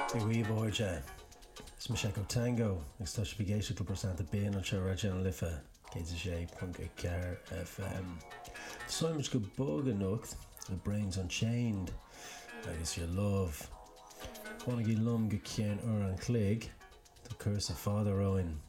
Bhórte is me sé go tango gus tá spigéisi go percent a béan an seo radio an lifa cé.4 FM. Soimiid go bog an nocht the Brains Unchained agus your love. Wanna gi lum go céan an clig the curse of Father Owen.